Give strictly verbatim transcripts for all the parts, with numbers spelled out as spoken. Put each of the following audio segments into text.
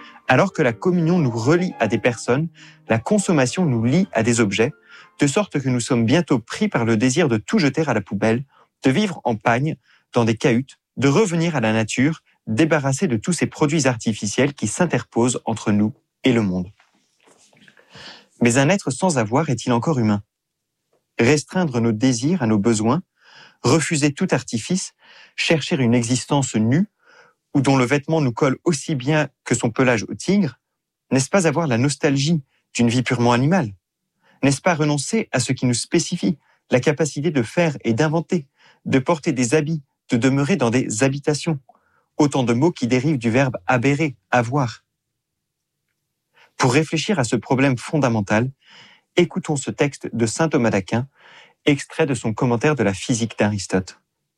Alors que la communion nous relie à des personnes, la consommation nous lie à des objets, de sorte que nous sommes bientôt pris par le désir de tout jeter à la poubelle, de vivre en pagne, dans des cahutes, de revenir à la nature, débarrassés de tous ces produits artificiels qui s'interposent entre nous et le monde. Mais un être sans avoir est-il encore humain ? Restreindre nos désirs à nos besoins, refuser tout artifice, chercher une existence nue, ou dont le vêtement nous colle aussi bien que son pelage au tigre, n'est-ce pas avoir la nostalgie d'une vie purement animale ? N'est-ce pas renoncer à ce qui nous spécifie, la capacité de faire et d'inventer, de porter des habits, de demeurer dans des habitations ? Autant de mots qui dérivent du verbe habérer, avoir. Pour réfléchir à ce problème fondamental, écoutons ce texte de saint Thomas d'Aquin, extrait de son commentaire de la physique d'Aristote.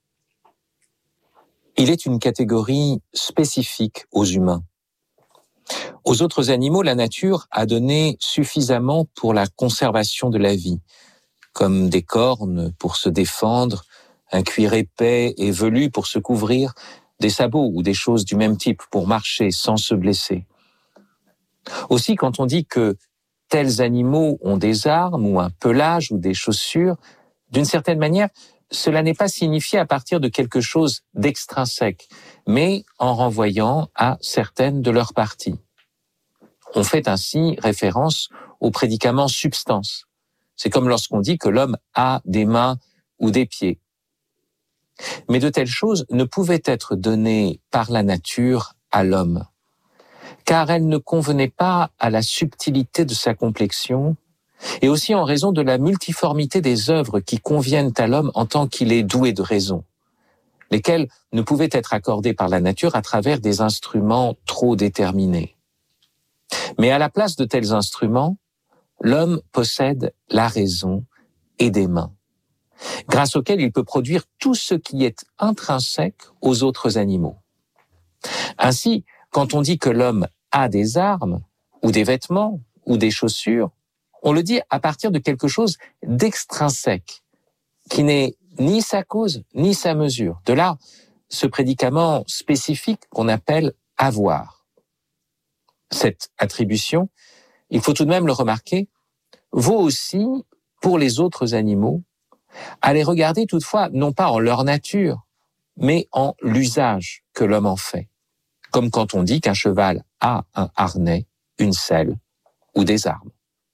Il est une catégorie spécifique aux humains. Aux autres animaux, la nature a donné suffisamment pour la conservation de la vie, comme des cornes pour se défendre, un cuir épais et velu pour se couvrir, des sabots ou des choses du même type pour marcher sans se blesser. Aussi, quand on dit que tels animaux ont des armes ou un pelage ou des chaussures, d'une certaine manière, cela n'est pas signifié à partir de quelque chose d'extrinsèque, mais en renvoyant à certaines de leurs parties. On fait ainsi référence au prédicament substance. C'est comme lorsqu'on dit que l'homme a des mains ou des pieds. Mais de telles choses ne pouvaient être données par la nature à l'homme, car elles ne convenaient pas à la subtilité de sa complexion, et aussi en raison de la multiformité des œuvres qui conviennent à l'homme en tant qu'il est doué de raison, lesquelles ne pouvaient être accordées par la nature à travers des instruments trop déterminés. Mais à la place de tels instruments, l'homme possède la raison et des mains, grâce auxquelles il peut produire tout ce qui est intrinsèque aux autres animaux. Ainsi, quand on dit que l'homme a des armes, ou des vêtements, ou des chaussures, on le dit à partir de quelque chose d'extrinsèque, qui n'est ni sa cause, ni sa mesure. De là, ce prédicament spécifique qu'on appelle « avoir ». Cette attribution, il faut tout de même le remarquer, vaut aussi pour les autres animaux, à les regarder toutefois non pas en leur nature, mais en l'usage que l'homme en fait. Comme quand on dit qu'un cheval a un harnais, une selle ou des armes.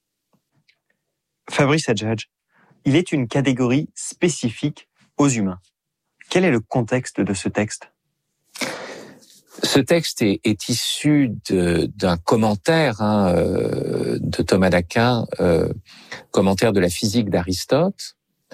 Fabrice Adjadj, il est une catégorie spécifique aux humains. Quel est le contexte de ce texte ? Ce texte est, est issu de, d'un commentaire hein, euh, de Thomas d'Aquin, euh, commentaire de la physique d'Aristote.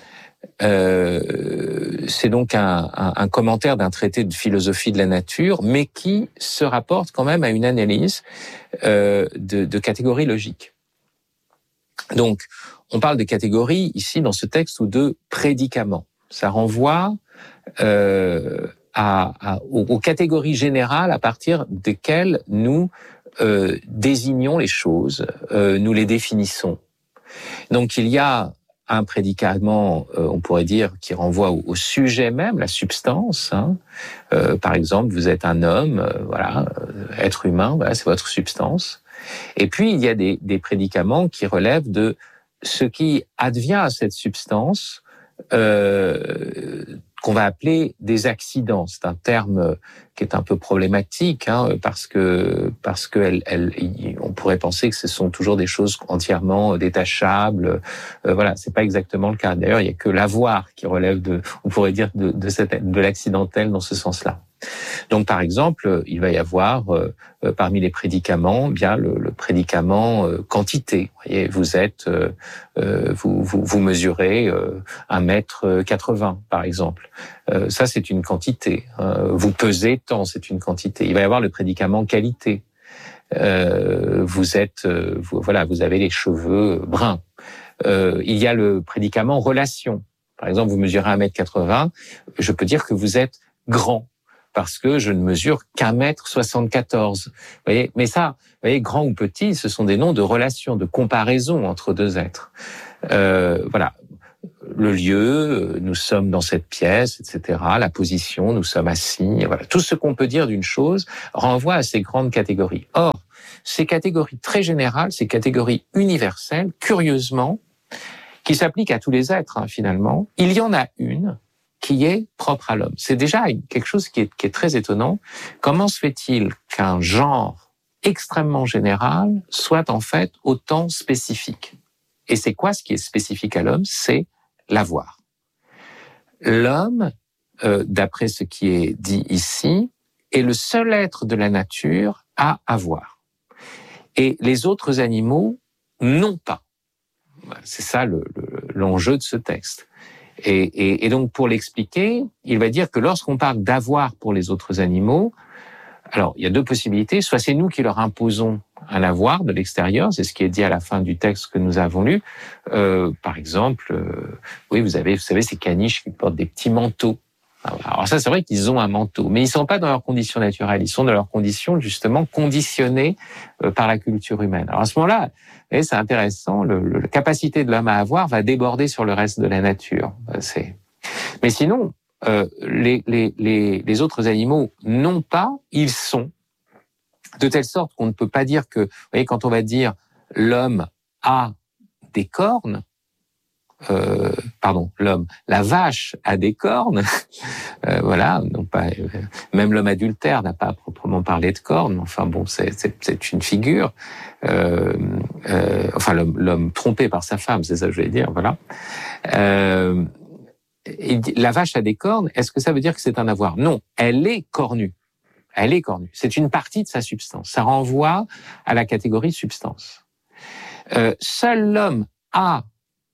Euh, c'est donc un, un, un commentaire d'un traité de philosophie de la nature, mais qui se rapporte quand même à une analyse euh, de, de catégories logiques. Donc, on parle de catégories ici dans ce texte ou de prédicaments. Ça renvoie euh, à, à, aux, aux catégories générales à partir desquelles nous euh, désignons les choses, euh, nous les définissons. Donc, il y a un prédicament, euh, on pourrait dire, qui renvoie au, au sujet même, la substance. Hein. Euh, par exemple, vous êtes un homme, euh, voilà, euh, être humain, voilà, c'est votre substance. Et puis, il y a des, des prédicaments qui relèvent de ce qui advient à cette substance, euh, qu'on va appeler des accidents. C'est un terme qui est un peu problématique, hein, parce que parce que elle, elle, on pourrait penser que ce sont toujours des choses entièrement détachables. Euh, voilà, c'est pas exactement le cas. D'ailleurs, il y a que l'avoir qui relève de, on pourrait dire de de, cette, de l'accidentel dans ce sens-là. Donc, par exemple, il va y avoir euh, parmi les prédicaments, bien le, le prédicament euh, quantité. Vous voyez, vous êtes, euh, euh, vous, vous vous mesurez euh, un mètre quatre-vingts, par exemple. Euh, ça, c'est une quantité. Euh, vous pesez tant, c'est une quantité. Il va y avoir le prédicament qualité. Euh, vous êtes, euh, vous, voilà, vous avez les cheveux bruns. Euh, il y a le prédicament relation. Par exemple, vous mesurez un mètre quatre-vingts. Je peux dire que vous êtes grand, parce que je ne mesure qu'un mètre soixante-quatorze. Vous voyez, mais ça, vous voyez, grand ou petit, ce sont des noms de relation, de comparaison entre deux êtres. Euh, voilà. le lieu, nous sommes dans cette pièce, et cetera. La position, nous sommes assis. Voilà. Tout ce qu'on peut dire d'une chose renvoie à ces grandes catégories. Or, ces catégories très générales, ces catégories universelles, curieusement, qui s'appliquent à tous les êtres, hein, finalement, il y en a une qui est propre à l'homme. C'est déjà quelque chose qui est, qui est très étonnant. Comment se fait-il qu'un genre extrêmement général soit en fait autant spécifique? Et c'est quoi ce qui est spécifique à l'homme? C'est l'avoir. L'homme, euh, d'après ce qui est dit ici, est le seul être de la nature à avoir. Et les autres animaux n'ont pas. C'est ça le, le, l'enjeu de ce texte. Et, et, et donc, pour l'expliquer, il va dire que lorsqu'on parle d'avoir pour les autres animaux, alors, il y a deux possibilités. Soit c'est nous qui leur imposons un avoir de l'extérieur, c'est ce qui est dit à la fin du texte que nous avons lu. Euh, par exemple, euh, oui, vous avez, vous savez, ces caniches qui portent des petits manteaux. Alors ça, c'est vrai qu'ils ont un manteau, mais ils sont pas dans leurs conditions naturelles. Ils sont dans leurs conditions, justement, conditionnées euh, par la culture humaine. Alors à ce moment-là, et c'est intéressant, le, le, la capacité de l'homme à avoir va déborder sur le reste de la nature. C'est... Mais sinon, euh, les, les, les, les autres animaux n'ont pas, ils sont, de telle sorte qu'on ne peut pas dire que, vous voyez, quand on va dire l'homme a des cornes, euh, pardon, l'homme, la vache a des cornes, euh, voilà, non pas, euh, même l'homme adultère n'a pas à proprement parlé de cornes, enfin bon, c'est, c'est, c'est une figure, euh, euh, enfin l'homme, l'homme trompé par sa femme, c'est ça que je vais dire, voilà. Euh, et la vache a des cornes, est-ce que ça veut dire que c'est un avoir? Non, elle est cornue. Elle est cornue. C'est une partie de sa substance. Ça renvoie à la catégorie substance. Euh, seul l'homme a,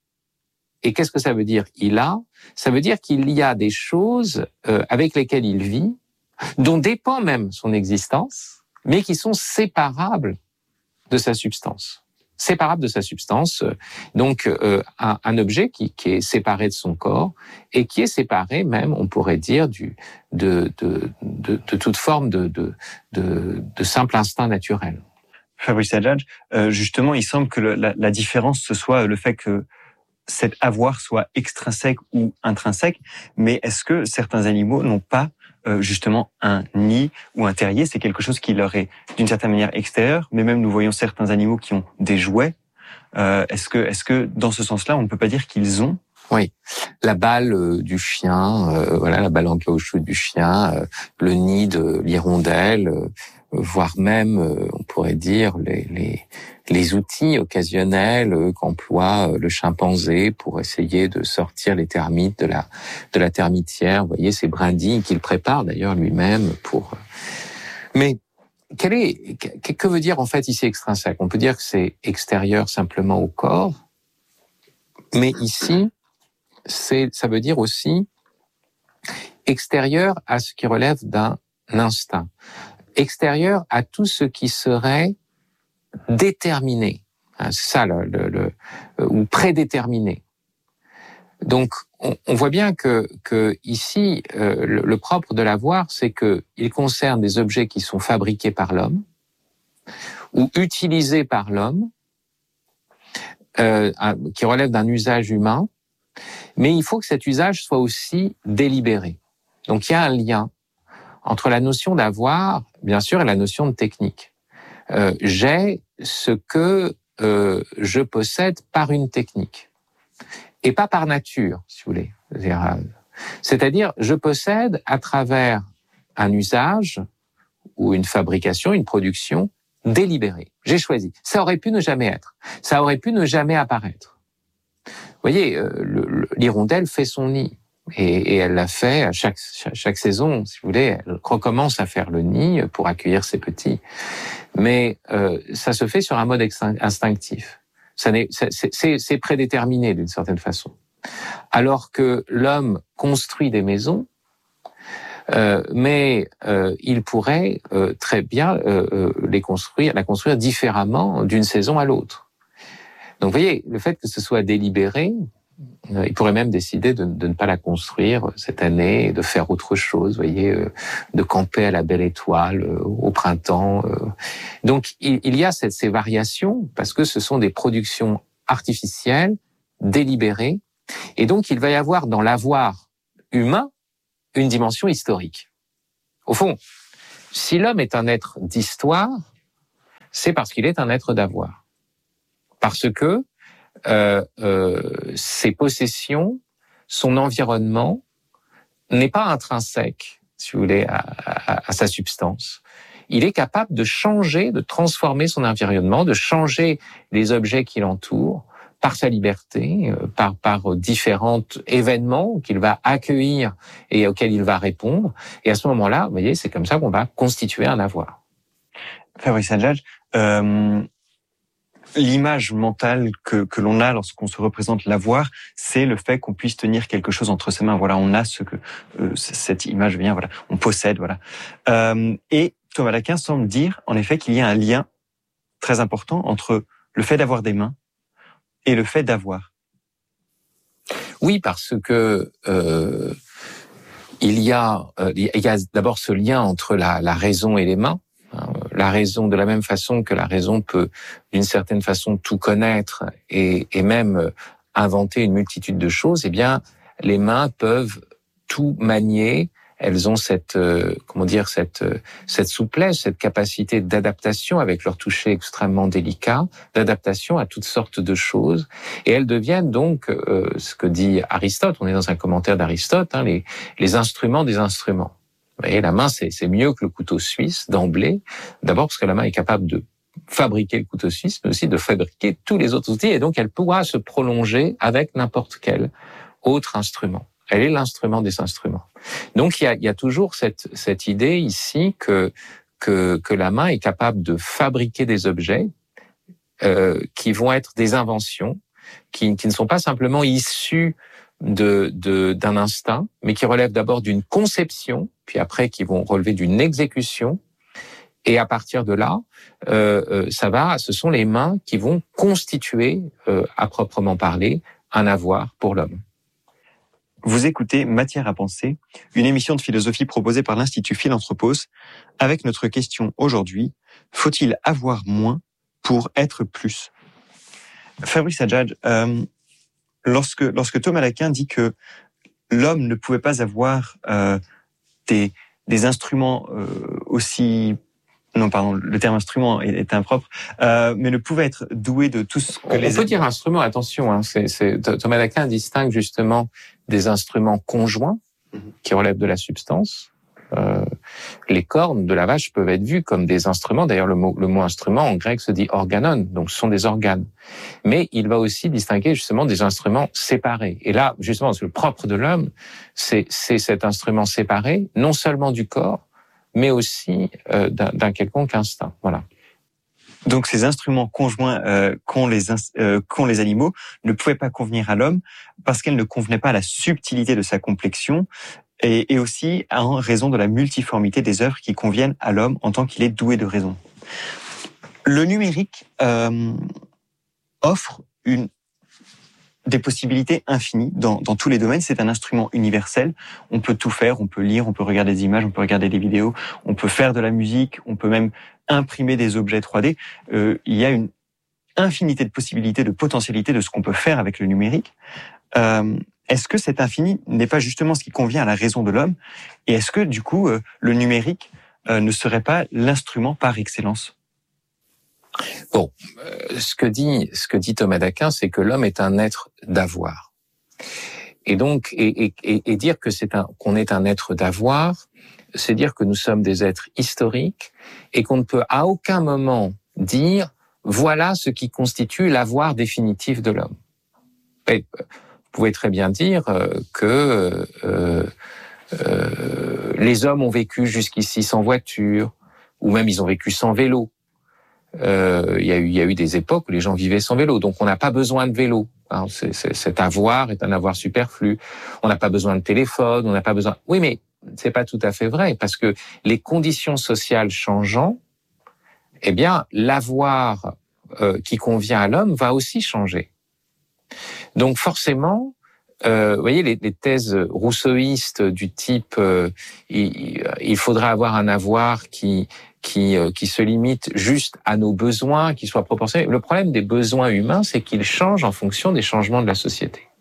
et qu'est-ce que ça veut dire il a? Ça veut dire qu'il y a des choses euh, avec lesquelles il vit, dont dépend même son existence, mais qui sont séparables de sa substance. Séparables de sa substance. Donc, euh, un, un objet qui, qui est séparé de son corps et qui est séparé même, on pourrait dire, du, de, de, de, de toute forme de, de, de, de simple instinct naturel. Fabrice Adjadj, euh, justement, il semble que le, la, la différence, ce soit le fait que cet avoir soit extrinsèque ou intrinsèque, mais est-ce que certains animaux n'ont pas euh, justement un nid ou un terrier? C'est quelque chose qui leur est d'une certaine manière extérieur, mais même nous voyons certains animaux qui ont des jouets. Euh, est-ce que, est-ce que dans ce sens-là, on ne peut pas dire qu'ils ont? Oui, la balle euh, du chien, euh, voilà, la balle en caoutchouc du chien, euh, le nid de l'hirondelle, euh, voire même, euh, on pourrait dire, les, les, les outils occasionnels euh, qu'emploie euh, le chimpanzé pour essayer de sortir les termites de la, de la termitière. Vous voyez, ces brindilles qu'il prépare d'ailleurs lui-même pour... Mais quel est, que, que veut dire en fait ici extrinsèque? On peut dire que c'est extérieur simplement au corps, mais ici, c'est, ça veut dire aussi extérieur à ce qui relève d'un instinct, extérieur à tout ce qui serait déterminé, hein, c'est ça, le, le, le, ou prédéterminé. Donc, on, on voit bien que, que ici, euh, le, le propre de l'avoir, c'est que il concerne des objets qui sont fabriqués par l'homme ou utilisés par l'homme, euh, qui relèvent d'un usage humain. Mais il faut que cet usage soit aussi délibéré. Donc il y a un lien entre la notion d'avoir, bien sûr, et la notion de technique. Euh, j'ai ce que euh, je possède par une technique, et pas par nature, si vous voulez. C'est-à-dire, je possède à travers un usage ou une fabrication, une production délibérée. J'ai choisi. Ça aurait pu ne jamais être. Ça aurait pu ne jamais apparaître. Vous voyez, euh, le, l'hirondelle fait son nid et, et elle l'a fait à chaque, chaque, chaque saison, si vous voulez, elle recommence à faire le nid pour accueillir ses petits. Mais euh, ça se fait sur un mode instinctif. Ça n'est, c'est, c'est, c'est prédéterminé d'une certaine façon. Alors que l'homme construit des maisons, euh, mais euh, il pourrait euh, très bien euh, les construire, la construire différemment d'une saison à l'autre. Donc, vous voyez, le fait que ce soit délibéré, euh, il pourrait même décider de, de ne pas la construire cette année et de faire autre chose, vous voyez, euh, de camper à la belle étoile euh, au printemps. Euh. Donc, il, il y a cette, ces variations parce que ce sont des productions artificielles, délibérées, Et donc, il va y avoir dans l'avoir humain une dimension historique. Au fond, si l'homme est un être d'histoire, c'est parce qu'il est un être d'avoir. Parce que euh, euh, ses possessions, son environnement n'est pas intrinsèque, si vous voulez, à, à, à sa substance. Il est capable de changer, de transformer son environnement, de changer les objets qui l'entourent par sa liberté, par, par différents événements qu'il va accueillir et auxquels il va répondre. Et à ce moment-là, vous voyez, c'est comme ça qu'on va constituer un avoir. Fabrice Adjadj, euh, l'image mentale que, que l'on a lorsqu'on se représente l'avoir, c'est le fait qu'on puisse tenir quelque chose entre ses mains. Voilà, on a ce que euh, cette image vient. Voilà, on possède. Voilà. Euh, et Thomas d'Aquin semble dire, en effet, qu'il y a un lien très important entre le fait d'avoir des mains et le fait d'avoir. Oui, parce que euh, il y a, euh, il y a d'abord ce lien entre la, la raison et les mains. La raison, de la même façon que la raison peut, d'une certaine façon, tout connaître et, et même inventer une multitude de choses, eh bien, les mains peuvent tout manier. Elles ont cette, euh, comment dire, cette, euh, cette souplesse, cette capacité d'adaptation avec leur toucher extrêmement délicat, d'adaptation à toutes sortes de choses. Et elles deviennent donc, euh, ce que dit Aristote, on est dans un commentaire d'Aristote, hein, les, les instruments des instruments. Vous voyez, la main, c'est, c'est mieux que le couteau suisse d'emblée. D'abord parce que la main est capable de fabriquer le couteau suisse, mais aussi de fabriquer tous les autres outils. Et donc, elle pourra se prolonger avec n'importe quel autre instrument. Elle est l'instrument des instruments. Donc, il y a, il y a toujours cette, cette idée ici que, que, que la main est capable de fabriquer des objets euh, qui vont être des inventions, qui, qui ne sont pas simplement issus de, de, d'un instinct, mais qui relèvent d'abord d'une conception, puis après qui vont relever d'une exécution. Et à partir de là, euh, euh, ça va, ce sont les mains qui vont constituer, euh, à proprement parler, un avoir pour l'homme. Vous écoutez Matière à penser, une émission de philosophie proposée par l'Institut Philanthropos, avec notre question aujourd'hui, faut-il avoir moins pour être plus? Fabrice Adjadj, euh, lorsque, lorsque Thomas d'Aquin dit que l'homme ne pouvait pas avoir euh, des, des instruments euh, aussi... Non, pardon, le terme instrument est, est impropre, euh, mais ne pouvait être doué de tout ce que on les... On peut dire instrument, attention, hein, c'est, c'est, Thomas d'Aquin distingue justement des instruments conjoints qui relèvent de la substance. Euh, les cornes de la vache peuvent être vues comme des instruments. D'ailleurs, le mot, le mot instrument en grec se dit organon, donc ce sont des organes. Mais il va aussi distinguer justement des instruments séparés. Et là, justement, le propre de l'homme, c'est, c'est cet instrument séparé, non seulement du corps, mais aussi euh, d'un, d'un quelconque instinct. Voilà. Donc ces instruments conjoints euh, qu'ont les, euh, qu'ont les animaux ne pouvaient pas convenir à l'homme parce qu'elles ne convenaient pas à la subtilité de sa complexion et, et aussi en raison de la multiformité des œuvres qui conviennent à l'homme en tant qu'il est doué de raison. Le numérique euh, offre une des possibilités infinies dans, dans tous les domaines. C'est un instrument universel. On peut tout faire. On peut lire, on peut regarder des images, on peut regarder des vidéos, on peut faire de la musique, on peut même imprimer des objets trois D. Euh, il y a une infinité de possibilités, de potentialités de ce qu'on peut faire avec le numérique. Euh, est-ce que cet infini n'est pas justement ce qui convient à la raison de l'homme? Et est-ce que, du coup, euh, le numérique euh, ne serait pas l'instrument par excellence? Bon, euh, ce que dit ce que dit Thomas d'Aquin, c'est que l'homme est un être d'avoir. Et donc, et, et, et, et dire que c'est un qu'on est un être d'avoir, c'est dire que nous sommes des êtres historiques et qu'on ne peut à aucun moment dire voilà ce qui constitue l'avoir définitif de l'homme. Et vous pouvez très bien dire que euh, euh, les hommes ont vécu jusqu'ici sans voiture, ou même ils ont vécu sans vélo. Euh, il y a eu, il y a eu des époques où les gens vivaient sans vélo, donc on n'a pas besoin de vélo. Hein, c'est, c'est, cet avoir est un avoir superflu. On n'a pas besoin de téléphone, on n'a pas besoin. Oui, mais c'est pas tout à fait vrai parce que les conditions sociales changeant, eh bien, l'avoir euh, qui convient à l'homme va aussi changer. Donc forcément, euh, vous voyez les, les thèses rousseauistes du type euh, il, il faudrait avoir un avoir qui qui qui se limite juste à nos besoins, qui soit proportionné. Le problème des besoins humains, c'est qu'ils changent en fonction des changements de la société.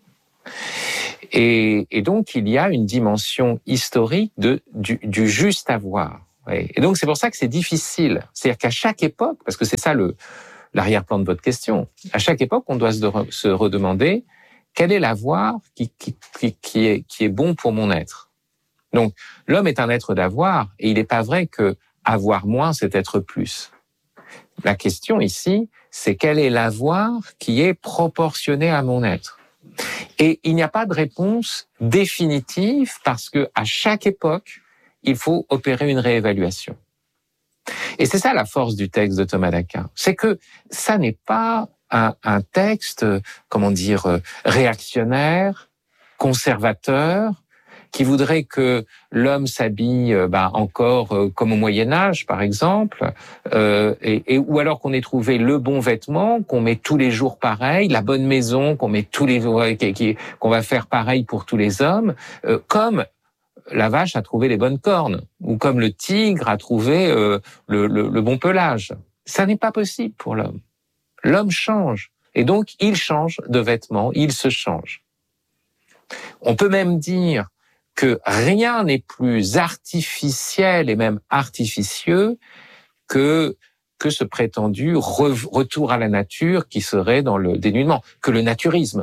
Et, et donc, il y a une dimension historique de, du, du juste avoir. Et donc, c'est pour ça que c'est difficile. C'est-à-dire qu'à chaque époque, parce que c'est ça le, l'arrière-plan de votre question, à chaque époque, on doit se, se redemander quel est l'avoir qui, qui, qui, qui, est, qui est bon pour mon être. Donc, l'homme est un être d'avoir, et il n'est pas vrai que avoir moins, c'est être plus. La question ici, c'est quel est l'avoir qui est proportionné à mon être. Et il n'y a pas de réponse définitive parce que à chaque époque, il faut opérer une réévaluation. Et c'est ça la force du texte de Thomas d'Aquin. C'est que ça n'est pas un, un texte, comment dire, réactionnaire, conservateur, qui voudrait que l'homme s'habille bah, encore euh, comme au Moyen-Âge, par exemple, euh, et, et, ou alors qu'on ait trouvé le bon vêtement, qu'on met tous les jours pareil, la bonne maison, qu'on met tous les jours, qu'on va faire pareil pour tous les hommes, euh, comme la vache a trouvé les bonnes cornes, ou comme le tigre a trouvé euh, le, le, le bon pelage. Ça n'est pas possible pour l'homme. L'homme change, et donc il change de vêtements, il se change. On peut même dire que rien n'est plus artificiel et même artificieux que que ce prétendu re, retour à la nature qui serait dans le dénudement, que le naturisme.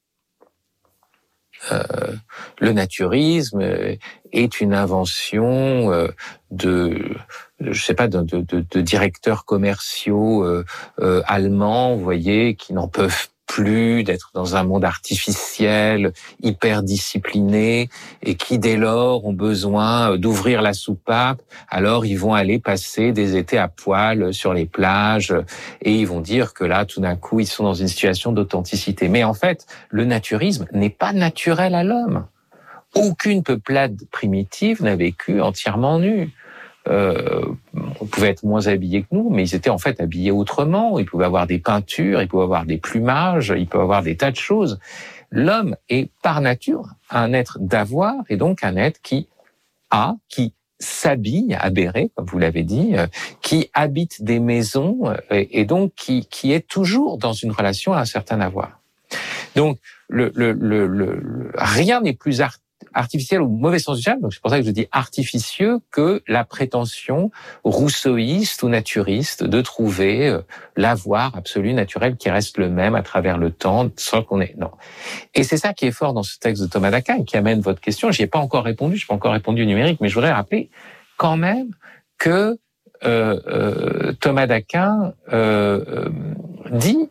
Euh, le naturisme est une invention euh, de, je sais pas, de, de, de directeurs commerciaux euh, euh, allemands, vous voyez, qui n'en peuvent plus d'être dans un monde artificiel, hyper discipliné, et qui dès lors ont besoin d'ouvrir la soupape. Alors ils vont aller passer des étés à poil sur les plages, et ils vont dire que là, tout d'un coup, ils sont dans une situation d'authenticité. Mais en fait, le naturisme n'est pas naturel à l'homme. Aucune peuplade primitive n'a vécu entièrement nue. Euh, on pouvait être moins habillés que nous, mais ils étaient en fait habillés autrement. Ils pouvaient avoir des peintures, ils pouvaient avoir des plumages, ils peuvent avoir des tas de choses. L'homme est par nature un être d'avoir, et donc un être qui a, qui s'habille, aberré, comme vous l'avez dit, euh, qui habite des maisons, euh, et, et donc qui, qui est toujours dans une relation à un certain avoir. Donc, le, le, le, le, rien n'est plus art artificiel au mauvais sens du terme, donc c'est pour ça que je dis artificieux, que la prétention rousseauiste ou naturiste de trouver euh, l'avoir absolu naturel qui reste le même à travers le temps, sans qu'on ait... Non. Et c'est ça qui est fort dans ce texte de Thomas d'Aquin, qui amène votre question. J'y ai pas encore répondu, je n'ai pas encore répondu au numérique, mais je voudrais rappeler quand même que euh, euh, Thomas d'Aquin euh, euh, dit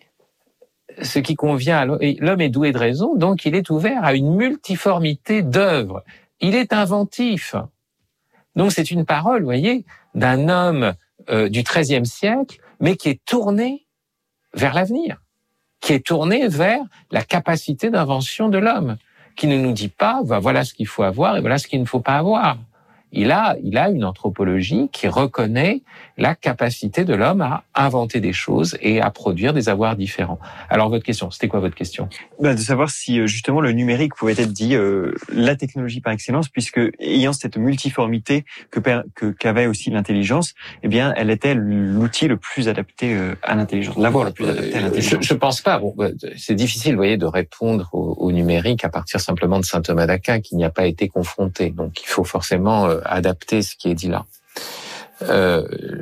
ce qui convient à l'homme. L'homme est doué de raison, donc il est ouvert à une multiformité d'œuvres. Il est inventif. Donc c'est une parole, vous voyez, d'un homme euh, du treizième siècle, mais qui est tourné vers l'avenir, qui est tourné vers la capacité d'invention de l'homme, qui ne nous dit pas, bah, voilà ce qu'il faut avoir et voilà ce qu'il ne faut pas avoir. Il a, il a une anthropologie qui reconnaît la capacité de l'homme à inventer des choses et à produire des avoirs différents. Alors, votre question, c'était quoi votre question ? Ben, de savoir si, justement, le numérique pouvait être dit euh, la technologie par excellence, puisque, ayant cette multiformité que, que qu'avait aussi l'intelligence, eh bien, elle était l'outil le plus adapté euh, à l'intelligence, l'avoir le plus adapté à l'intelligence. Je, je pense pas. Bon, c'est difficile, vous voyez, de répondre au, au numérique à partir simplement de saint Thomas d'Aquin, qui n'y a pas été confronté. Donc, il faut forcément euh, adapter ce qui est dit là. Euh,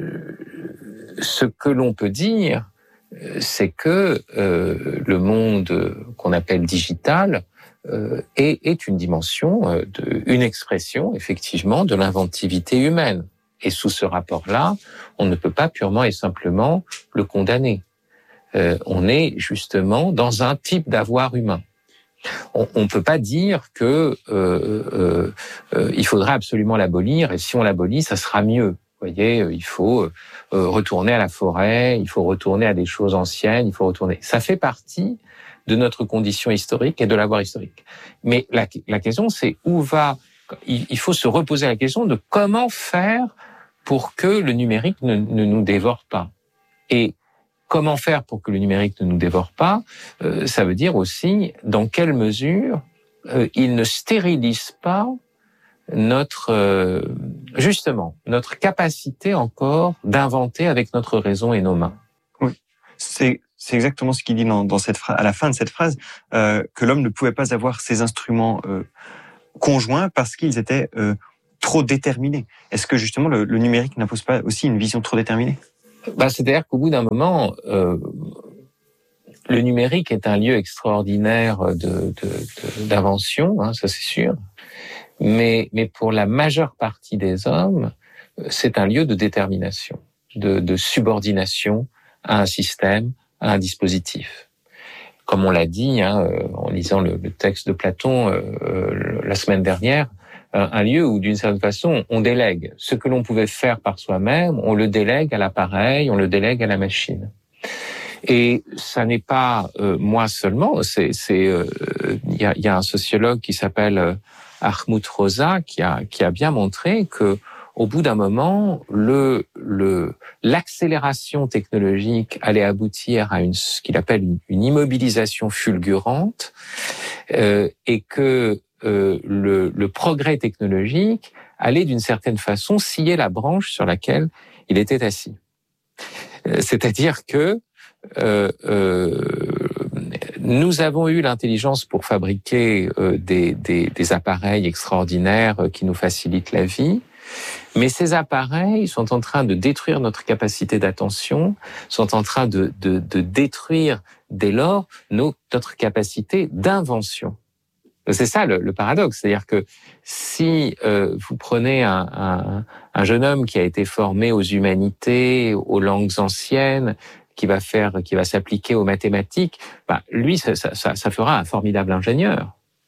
ce que l'on peut dire, c'est que euh, le monde qu'on appelle digital euh, est, est une dimension, euh, de, une expression, effectivement, de l'inventivité humaine. Et sous ce rapport-là, on ne peut pas purement et simplement le condamner. Euh, on est justement dans un type d'avoir humain. On ne peut pas dire que euh, euh, euh, il faudra absolument l'abolir, et si on l'abolit, ça sera mieux. Vous voyez, il faut euh, retourner à la forêt, il faut retourner à des choses anciennes, il faut retourner. Ça fait partie de notre condition historique et de l'avoir historique. Mais la, la question, c'est où va... Il, il faut se reposer la question de comment faire pour que le numérique ne, ne nous dévore pas. Et comment faire pour que le numérique ne nous dévore pas ? euh, Ça veut dire aussi dans quelle mesure euh, il ne stérilise pas notre euh, justement notre capacité encore d'inventer avec notre raison et nos mains. Oui, c'est C'est exactement ce qu'il dit dans, dans cette phrase, à la fin de cette phrase, euh, que l'homme ne pouvait pas avoir ces instruments euh, conjoints parce qu'ils étaient euh, trop déterminés. Est-ce que justement le, le numérique n'impose pas aussi une vision trop déterminée ? Bah, c'est-à-dire qu'au bout d'un moment, euh, le numérique est un lieu extraordinaire de, de, de, d'invention, hein, ça c'est sûr, mais, mais pour la majeure partie des hommes, c'est un lieu de détermination, de, de subordination à un système, à un dispositif. Comme on l'a dit, hein, en lisant le, le texte de Platon euh, la semaine dernière, un lieu où, d'une certaine façon, on délègue. Ce que l'on pouvait faire par soi-même, on le délègue à l'appareil, on le délègue à la machine. Et ça n'est pas euh, moi seulement, c'est c'est euh, y a, y a un sociologue qui s'appelle euh, Hartmut Rosa qui a qui a bien montré que au bout d'un moment, le le l'accélération technologique allait aboutir à une ce qu'il appelle une, une immobilisation fulgurante euh, et que euh, le le progrès technologique allait d'une certaine façon scier la branche sur laquelle il était assis. Euh, c'est-à-dire que Euh, euh, nous avons eu l'intelligence pour fabriquer euh, des, des, des appareils extraordinaires qui nous facilitent la vie, mais ces appareils sont en train de détruire notre capacité d'attention, sont en train de, de, de détruire dès lors nos, notre capacité d'invention. C'est ça le, le paradoxe, c'est-à-dire que si euh, vous prenez un, un, un jeune homme qui a été formé aux humanités, aux langues anciennes, qui va faire, qui va s'appliquer aux mathématiques, bah, lui, ça, ça, ça fera un formidable ingénieur.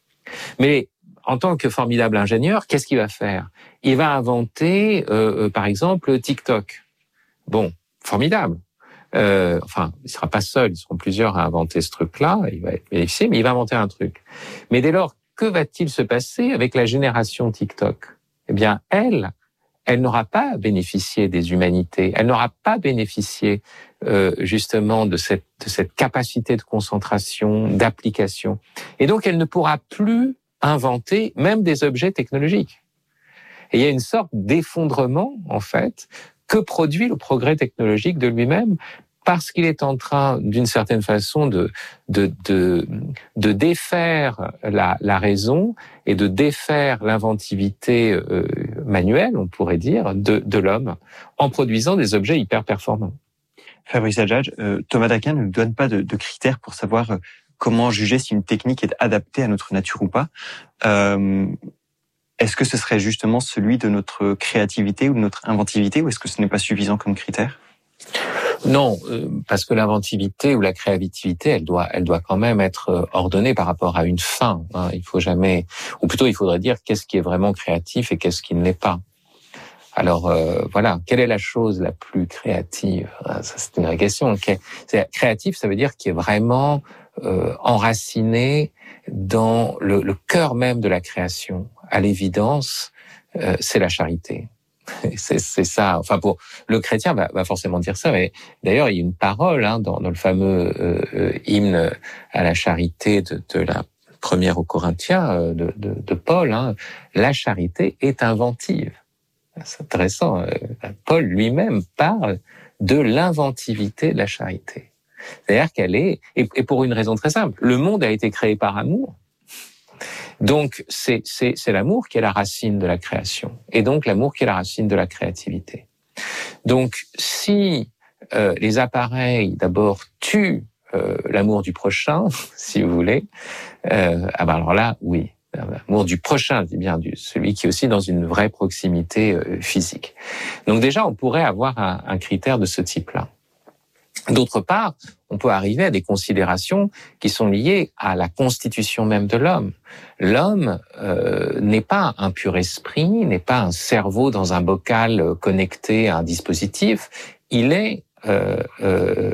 Mais en tant que formidable ingénieur, qu'est-ce qu'il va faire ? Il va inventer, euh, par exemple, TikTok. Bon, formidable. Euh, enfin, il sera pas seul, ils seront plusieurs à inventer ce truc-là, il va être bénéficié, mais il va inventer un truc. Mais dès lors, que va-t-il se passer avec la génération TikTok ? Eh bien, elle, elle n'aura pas bénéficié des humanités, elle n'aura pas bénéficié euh, justement de cette, de cette capacité de concentration, d'application. Et donc, elle ne pourra plus inventer même des objets technologiques. Et il y a une sorte d'effondrement, en fait, que produit le progrès technologique de lui-même, parce qu'il est en train, d'une certaine façon, de, de, de, de défaire la, la raison et de défaire l'inventivité euh, manuelle, on pourrait dire, de, de l'homme, en produisant des objets hyper performants. Fabrice Adjadj, euh, Thomas d'Aquin ne nous donne pas de, de critères pour savoir euh, comment juger si une technique est adaptée à notre nature ou pas. Euh, est-ce que ce serait justement celui de notre créativité ou de notre inventivité, ou est-ce que ce n'est pas suffisant comme critère ? Non, parce que l'inventivité ou la créativité, elle doit, elle doit quand même être ordonnée par rapport à une fin. Hein. Il faut jamais, ou plutôt il faudrait dire qu'est-ce qui est vraiment créatif et qu'est-ce qui ne l'est pas. Alors euh, voilà, quelle est la chose la plus créative ? Ça, c'est une vraie question. C'est, créatif, ça veut dire qui est vraiment euh, enraciné dans le, le cœur même de la création. À l'évidence, euh, c'est la charité. C'est, c'est ça. Enfin, pour le chrétien, va, va forcément dire ça. Mais d'ailleurs, il y a une parole hein, dans, dans le fameux euh, hymne à la charité de, de la première aux Corinthiens euh, de, de, de Paul. Hein, la charité est inventive. C'est intéressant. Paul lui-même parle de l'inventivité de la charité. C'est-à-dire qu'elle est, et, et pour une raison très simple, le monde a été créé par amour. Donc, c'est, c'est, c'est l'amour qui est la racine de la création. Et donc, l'amour qui est la racine de la créativité. Donc, si euh, les appareils, d'abord, tuent euh, l'amour du prochain, si vous voulez, euh, ah ben alors là, oui. L'amour du prochain, je dis bien, du, celui qui est aussi dans une vraie proximité euh, physique. Donc déjà, on pourrait avoir un, un critère de ce type-là. D'autre part, on peut arriver à des considérations qui sont liées à la constitution même de l'homme. L'homme euh, n'est pas un pur esprit, n'est pas un cerveau dans un bocal connecté à un dispositif. Il est euh, euh,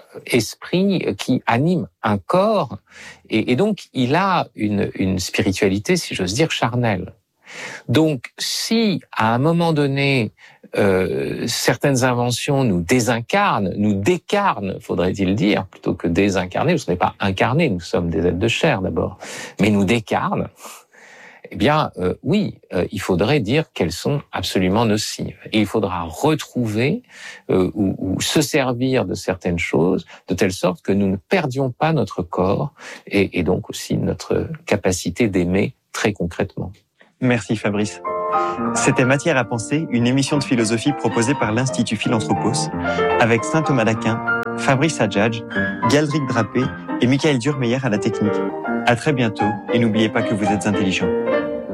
esprit qui anime un corps et, et donc il a une, une spiritualité, si j'ose dire, charnelle. Donc, si à un moment donné euh, certaines inventions nous désincarnent, nous décarnent, faudrait-il dire, plutôt que désincarner, parce qu'on n'est pas incarné, nous sommes des êtres de chair d'abord, mais nous décarnent, Eh bien, euh, oui, euh, il faudrait dire qu'elles sont absolument nocives. Et il faudra retrouver euh, ou, ou se servir de certaines choses de telle sorte que nous ne perdions pas notre corps et, et donc aussi notre capacité d'aimer très concrètement. Merci Fabrice. C'était Matière à penser, une émission de philosophie proposée par l'Institut Philanthropos, avec Saint Thomas d'Aquin, Fabrice Adjadj, Galdric Drapé et Michael Durmeyer à la technique. À très bientôt et n'oubliez pas que vous êtes intelligents.